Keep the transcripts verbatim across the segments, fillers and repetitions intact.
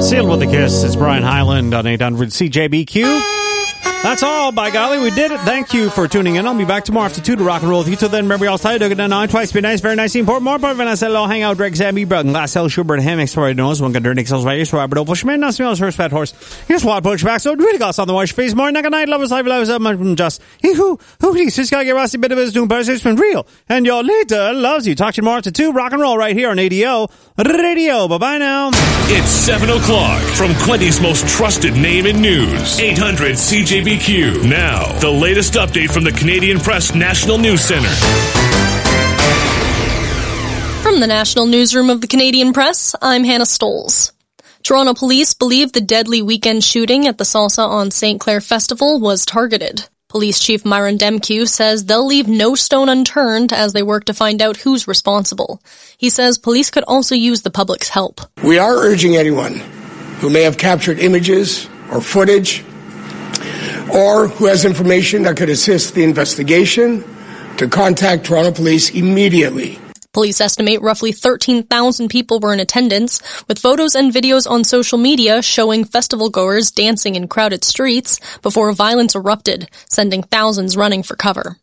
Sealed with a Kiss. It's Brian Hyland on eight hundred C J B Q. That's all, by golly, we did it. Thank you for tuning in. I'll be back tomorrow after two to rock and roll with you. Till then, remember, we all tired, dug it down on twice, be nice, very nice, important, more important, when I said hello, hang out, Greg, Sammy, Bruggen, Glass, Hell, Schubert, Hammocks, Troy, Nose, one gun, Nick, Sells, Reyes, Robert, Opal, Schmidt, Nuss, Mills, Horse, Fat Horse. Here's Wild Punch back, so really got something to wash your face more. Neck a night, love is life, love is up, and just, he who, who, please, this guy get rusty, bit of his doing better, it's been real. And your later loves you. Talk to you more after two, rock and roll right here on A D O Radio. Bye bye now. It's seven o'clock from Quinty's most trusted name in news. eight hundred C J B Q. Now, the latest update from the Canadian Press National News Centre. From the National Newsroom of the Canadian Press, I'm Hannah Stoles. Toronto police believe the deadly weekend shooting at the Salsa on Saint Clair Festival was targeted. Police Chief Myron Demkew says they'll leave no stone unturned as they work to find out who's responsible. He says police could also use the public's help. We are urging anyone who may have captured images or footage or who has information that could assist the investigation to contact Toronto Police immediately. Police estimate roughly thirteen thousand people were in attendance, with photos and videos on social media showing festival goers dancing in crowded streets before violence erupted, sending thousands running for cover.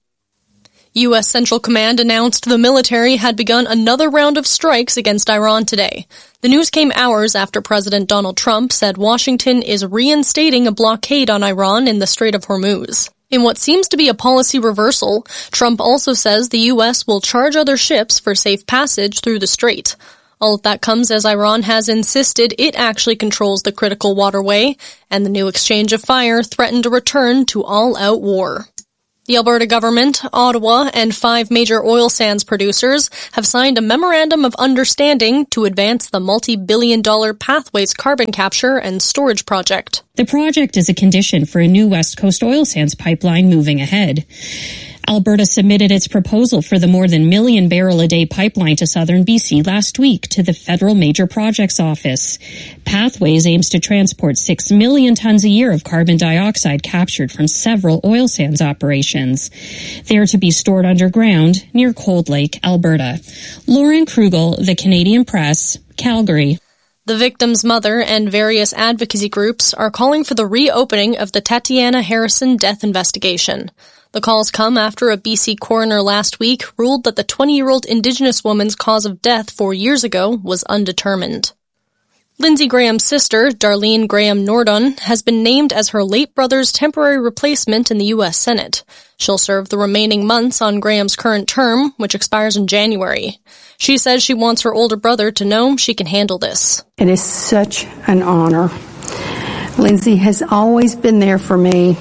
U S Central Command announced the military had begun another round of strikes against Iran today. The news came hours after President Donald Trump said Washington is reinstating a blockade on Iran in the Strait of Hormuz. In what seems to be a policy reversal, Trump also says the U S will charge other ships for safe passage through the strait. All of that comes as Iran has insisted it actually controls the critical waterway, and the new exchange of fire threatened a return to all-out war. The Alberta government, Ottawa, and five major oil sands producers have signed a memorandum of understanding to advance the multi-billion dollar Pathways carbon capture and storage project. The project is a condition for a new West Coast oil sands pipeline moving ahead. Alberta submitted its proposal for the more than million barrel a day pipeline to southern B C last week to the Federal Major Projects Office. Pathways aims to transport six million tons a year of carbon dioxide captured from several oil sands operations. They are to be stored underground near Cold Lake, Alberta. Lauren Krugel, The Canadian Press, Calgary. The victim's mother and various advocacy groups are calling for the reopening of the Tatiana Harrison death investigation. The calls come after a B C coroner last week ruled that the twenty-year-old Indigenous woman's cause of death four years ago was undetermined. Lindsey Graham's sister, Darlene Graham Nordon, has been named as her late brother's temporary replacement in the U S Senate. She'll serve the remaining months on Graham's current term, which expires in January. She says she wants her older brother to know she can handle this. It is such an honor. Lindsey has always been there for me,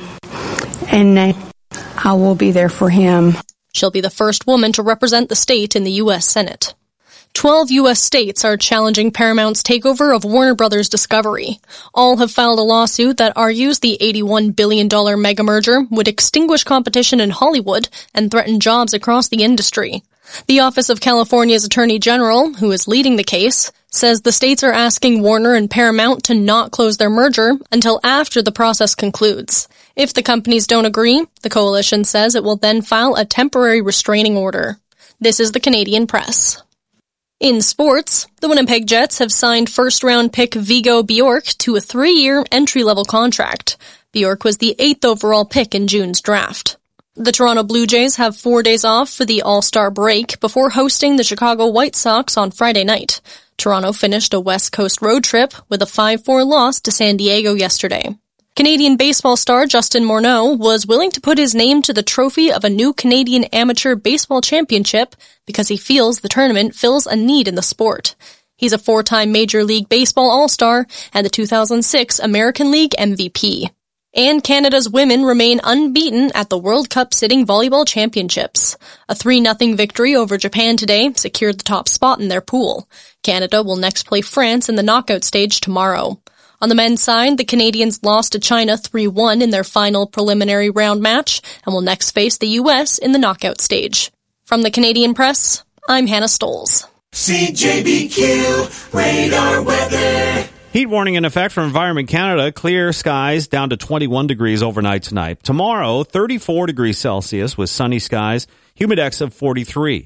and I will be there for him. She'll be the first woman to represent the state in the U S Senate. Twelve U S states are challenging Paramount's takeover of Warner Brothers Discovery. All have filed a lawsuit that argues the eighty-one billion dollars mega merger would extinguish competition in Hollywood and threaten jobs across the industry. The Office of California's Attorney General, who is leading the case, says the states are asking Warner and Paramount to not close their merger until after the process concludes. If the companies don't agree, the coalition says it will then file a temporary restraining order. This is the Canadian Press. In sports, the Winnipeg Jets have signed first-round pick Vigo Bjork to a three-year entry-level contract. Bjork was the eighth overall pick in June's draft. The Toronto Blue Jays have four days off for the All-Star break before hosting the Chicago White Sox on Friday night. Toronto finished a West Coast road trip with a five four loss to San Diego yesterday. Canadian baseball star Justin Morneau was willing to put his name to the trophy of a new Canadian Amateur Baseball Championship because he feels the tournament fills a need in the sport. He's a four-time Major League Baseball All-Star and the two thousand six American League M V P. And Canada's women remain unbeaten at the World Cup Sitting Volleyball Championships. A three nothing victory over Japan today secured the top spot in their pool. Canada will next play France in the knockout stage tomorrow. On the men's side, the Canadians lost to China three one in their final preliminary round match and will next face the U S in the knockout stage. From the Canadian Press, I'm Hannah Stoles. C J B Q Radar Weather. Heat warning in effect for Environment Canada. Clear skies down to twenty-one degrees overnight tonight. Tomorrow, thirty-four degrees Celsius with sunny skies. Humidex of forty-three.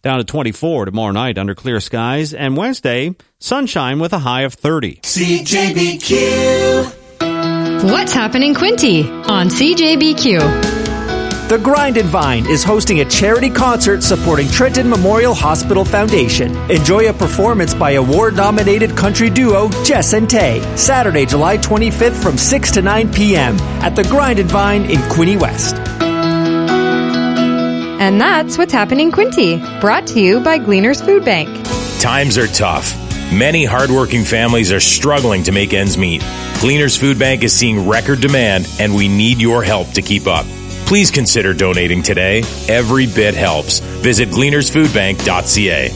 down to twenty-four tomorrow night under clear skies. And Wednesday, sunshine with a high of thirty. C J B Q. What's happening, Quinty, on C J B Q? The Grind and Vine is hosting a charity concert supporting Trenton Memorial Hospital Foundation. Enjoy a performance by award-nominated country duo Jess and Tay, Saturday, July twenty-fifth from six to nine p.m. at the Grind and Vine in Quinte West. And that's What's Happening, Quinty, brought to you by Gleaner's Food Bank. Times are tough. Many hardworking families are struggling to make ends meet. Gleaner's Food Bank is seeing record demand, and we need your help to keep up. Please consider donating today. Every bit helps. Visit gleaners food bank dot c a.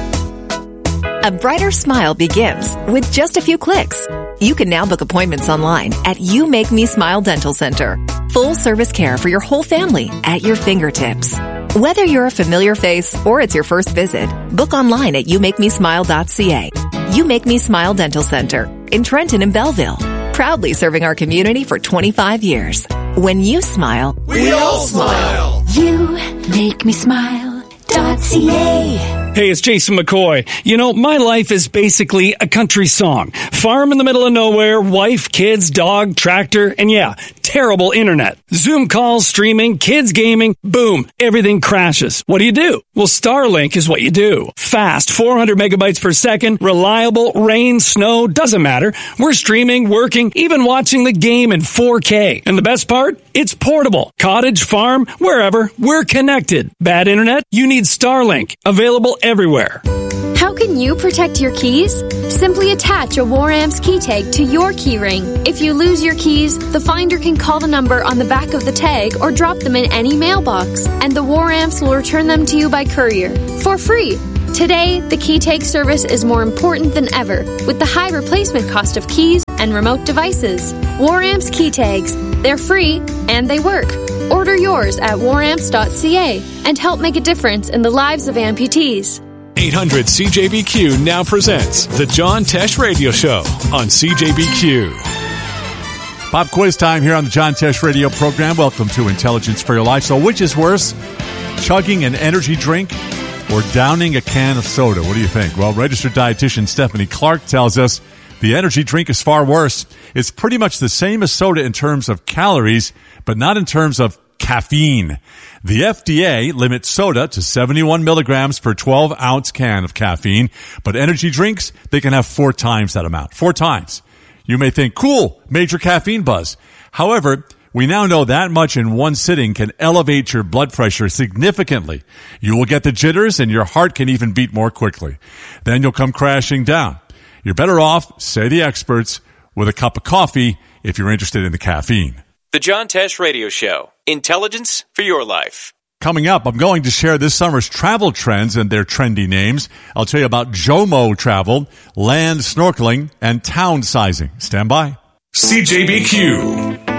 A brighter smile begins with just a few clicks. You can now book appointments online at You Make Me Smile Dental Center. Full service care for your whole family at your fingertips. Whether you're a familiar face or it's your first visit, book online at you make me smile dot c a. You Make Me Smile Dental Center in Trenton and Belleville. Proudly serving our community for twenty-five years. When you smile, we all smile. You make me smile dot c a. Hey, it's Jason McCoy. You know, my life is basically a country song. Farm in the middle of nowhere, wife, kids, dog, tractor, and yeah, terrible internet. Zoom calls, streaming, kids gaming, boom, everything crashes. What do you do? Well, Starlink is what you do. Fast, four hundred megabytes per second, reliable, rain, snow, doesn't matter. We're streaming, working, even watching the game in four K. And the best part? It's portable. Cottage, farm, wherever, we're connected. Bad internet? You need Starlink. Available everywhere. How can you protect your keys? Simply attach a WarAmps key tag to your key ring. If you lose your keys, the finder can call the number on the back of the tag or drop them in any mailbox, and the WarAmps will return them to you by courier for free. Today, the key tag service is more important than ever with the high replacement cost of keys and remote devices. WarAmps key tags. They're free and they work. Order yours at war amps dot c a and help make a difference in the lives of amputees. eight hundred C J B Q now presents the John Tesh Radio Show on C J B Q. Pop quiz time here on the John Tesh Radio program. Welcome to Intelligence for Your Life. So which is worse, chugging an energy drink or downing a can of soda? What do you think? Well, registered dietitian Stephanie Clark tells us the energy drink is far worse. It's pretty much the same as soda in terms of calories, but not in terms of caffeine. The F D A limits soda to seventy-one milligrams per twelve ounce can of caffeine, but energy drinks, they can have four times that amount. Four times. You may think, cool, major caffeine buzz. However, we now know that much in one sitting can elevate your blood pressure significantly. You will get the jitters and your heart can even beat more quickly. Then you'll come crashing down. You're better off, say the experts, with a cup of coffee if you're interested in the caffeine. The John Tesh Radio Show. Intelligence for your life. Coming up, I'm going to share this summer's travel trends and their trendy names. I'll tell you about JOMO travel, land snorkeling, and town sizing. Stand by. C J B Q.